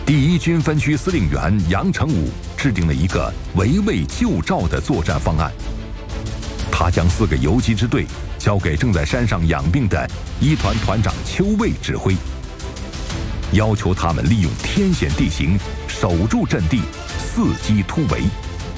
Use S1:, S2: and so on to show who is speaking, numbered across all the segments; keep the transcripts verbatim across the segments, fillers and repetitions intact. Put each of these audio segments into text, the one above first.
S1: 第一军分区司令员杨成武制定了一个围魏救赵的作战方案。他将四个游击支队交给正在山上养病的一团团长邱卫指挥，要求他们利用天险地形守住阵地，伺机突围。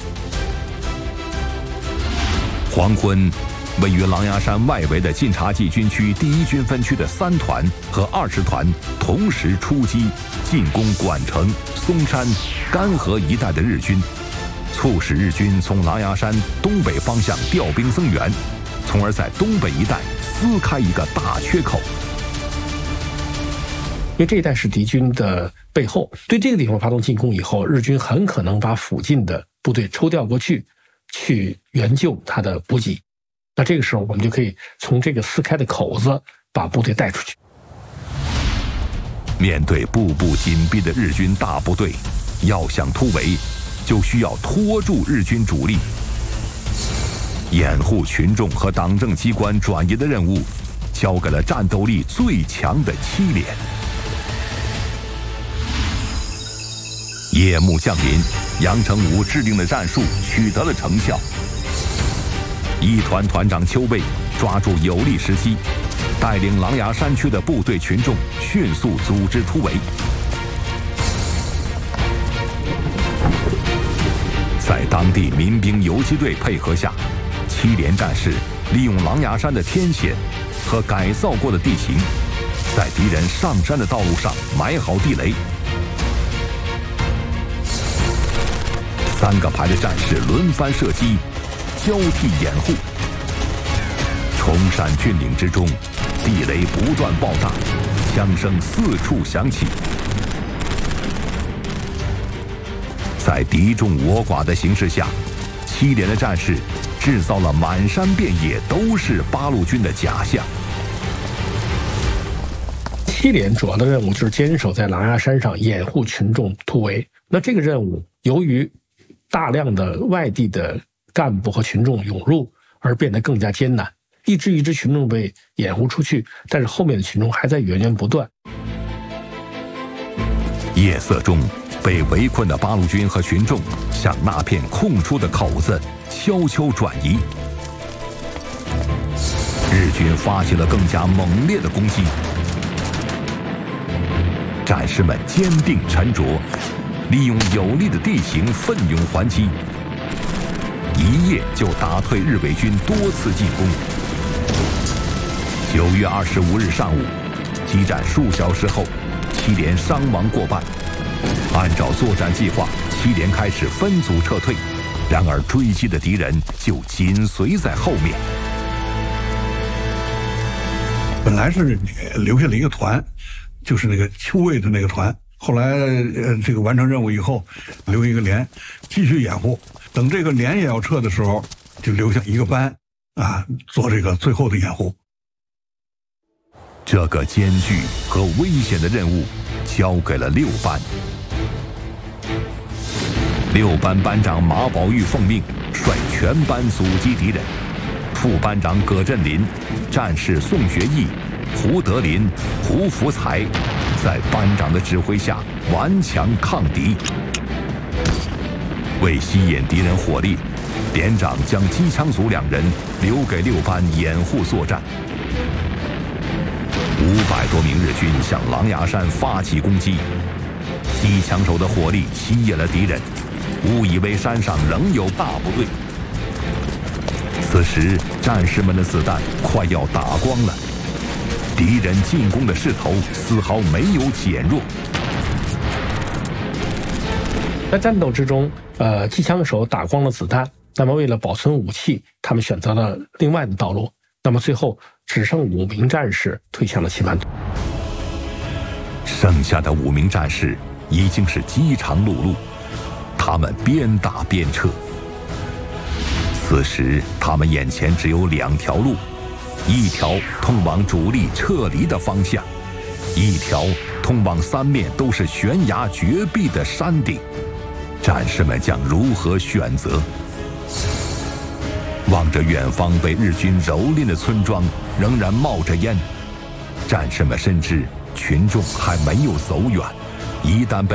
S1: 黄昏，位于狼牙山外围的晋察冀军区第一军分区的三团和二十团同时出击，进攻管城、松山、干河一带的日军，促使日军从狼牙山东北方向调兵增援，从而在东北一带撕开一个大缺口。
S2: 因为这一带是敌军的背后，对这个地方发动进攻以后，日军很可能把附近的部队抽调过去，去援救他的补给。那这个时候，我们就可以从这个撕开的口子把部队带出去。
S1: 面对步步紧逼的日军大部队，要想突围，就需要拖住日军主力。掩护群众和党政机关转移的任务，交给了战斗力最强的七连。夜幕降临，杨成武制定的战术取得了成效。一团团长邱卫抓住有利时机，带领狼牙山区的部队群众迅速组织突围。在当地民兵游击队配合下，七连战士利用狼牙山的天险和改造过的地形，在敌人上山的道路上埋好地雷。三个排的战士轮番射击，交替掩护。崇山峻岭之中，地雷不断爆炸，枪声四处响起。在敌众我寡的形势下，七连的战士制造了满山遍野都是八路军的假象。
S2: 七连主要的任务就是坚守在狼牙山上，掩护群众突围。那这个任务由于大量的外地的干部和群众涌入，而变得更加艰难。一支一支群众被掩护出去，但是后面的群众还在源源不断。
S1: 夜色中，被围困的八路军和群众向那片空出的口子悄悄转移。日军发起了更加猛烈的攻击，战士们坚定沉着，利用有利的地形奋勇还击，一夜就打退日伪军多次进攻。九月二十五日上午，激战数小时后，七连伤亡过半。按照作战计划，七连开始分组撤退，然而追击的敌人就紧随在后面。
S3: 本来是留下了一个团，就是那个邱卫的那个团。后来，呃，这个完成任务以后，留一个连，继续掩护。等这个连也要撤的时候，就留下一个班，啊，做这个最后的掩护。
S1: 这个艰巨和危险的任务交给了六班。六班班长马宝玉奉命率全班阻击敌人，副班长葛振林、战士宋学义、胡德林、胡福才在班长的指挥下顽强抗敌。为吸引敌人火力，连长将机枪组两人留给六班掩护作战。五百多名日军向狼牙山发起攻击，机枪手的火力吸引了敌人，误以为山上仍有大部队。此时，战士们的子弹快要打光了，敌人进攻的势头丝毫没有减弱。
S2: 在战斗之中，呃，机枪手打光了子弹，那么为了保存武器，他们选择了另外的道路。那么最后只剩五名战士退向了棋盘。
S1: 剩下的五名战士已经是饥肠辘辘，他们边打边撤。此时，他们眼前只有两条路，一条通往主力撤离的方向，一条通往三面都是悬崖绝壁的山顶。战士们将如何选择？望着远方被日军蹂躏的村庄仍然冒着烟，战士们深知群众还没有走远，一旦被